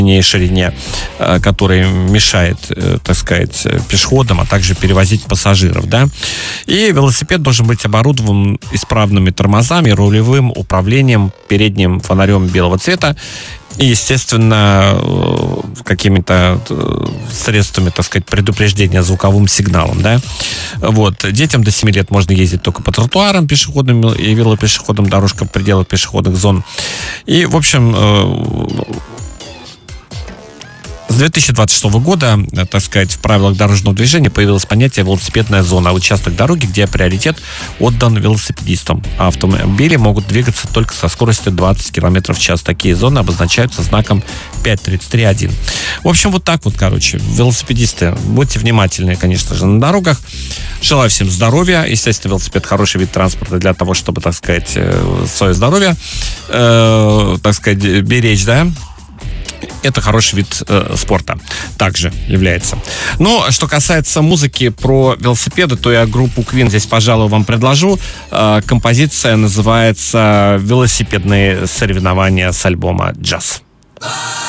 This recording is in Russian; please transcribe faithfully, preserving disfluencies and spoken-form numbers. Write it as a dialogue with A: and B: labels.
A: ширине, который мешает, так сказать, пешеходам, а также перевозить пассажиров, да. И велосипед должен быть оборудован исправными тормозами, рулевым управлением, передним фонарем белого цвета и, естественно, какими-то средствами, так сказать, предупреждения, звуковым сигналом, да. Вот. Детям до семи лет можно ездить только по тротуарам пешеходным и велопешеходным дорожкам в пределах пешеходных зон. И, в общем, с две тысячи двадцать шестого года, так сказать, в правилах дорожного движения появилось понятие «велосипедная зона», участок дороги, где приоритет отдан велосипедистам. А автомобили могут двигаться только со скоростью двадцать километров в час. Такие зоны обозначаются знаком пять тридцать три один. В общем, вот так вот, короче, велосипедисты, будьте внимательны, конечно же, на дорогах. Желаю всем здоровья. Естественно, велосипед хороший вид транспорта для того, чтобы, так сказать, свое здоровье, э, так сказать, беречь, да. Это хороший вид э, спорта также является. Но что касается музыки про велосипеды, то я группу Queen здесь, пожалуй, вам предложу. Э, композиция называется «Велосипедные соревнования» с альбома «Джаз».